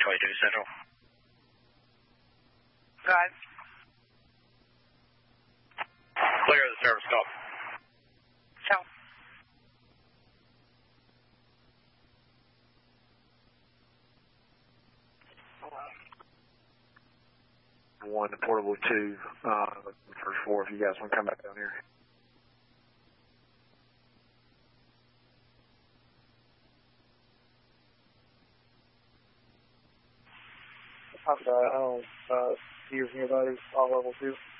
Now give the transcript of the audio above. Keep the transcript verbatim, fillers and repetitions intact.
twenty-two Central. Drive. Clear of the service call. Ciao. One to portable two, uh, for four if you guys want to come back down here. I'm sorry, I don't uh, hear anybody all level two.